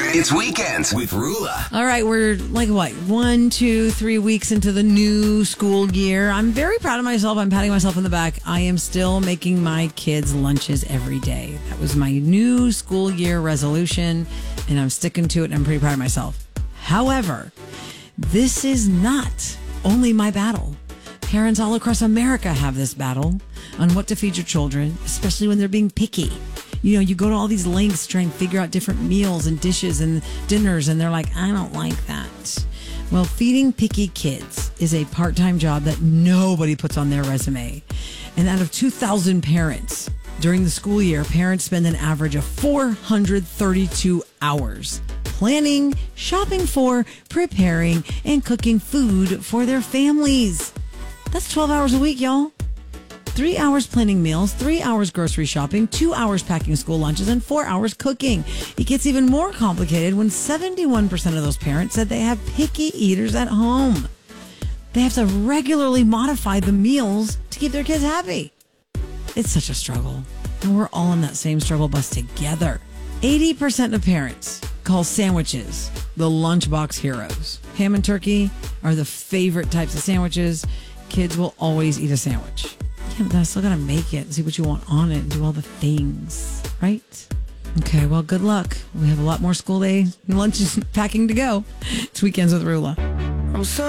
It's Weekends with Rula. All right, we're like, 1, 2, 3 weeks into the new school year. I'm very proud of myself. I'm patting myself on the back. I am still making my kids lunches every day. That was my new school year resolution, and I'm sticking to it, and I'm pretty proud of myself. However, this is not only my battle. Parents all across America have this battle on what to feed your children, especially when they're being picky. You know, you go to all these lengths to try and figure out different meals and dishes and dinners, and they're like, I don't like that. Well, feeding picky kids is a part-time job that nobody puts on their resume. And out of 2,000 parents during the school year, parents spend an average of 432 hours planning, shopping for, preparing, and cooking food for their families. That's 12 hours a week, y'all. 3 hours planning meals, 3 hours grocery shopping, 2 hours packing school lunches, and 4 hours cooking. It gets even more complicated when 71% of those parents said they have picky eaters at home. They have to regularly modify the meals to keep their kids happy. It's such a struggle, and we're all in that same struggle bus together. 80% of parents call sandwiches the lunchbox heroes. Ham and turkey are the favorite types of sandwiches. Kids will always eat a sandwich. Yeah, but I still gotta make it and see what you want on it and do all the things, right? Okay, well, good luck. We have a lot more school day lunches packing to go. It's Weekends with Rula.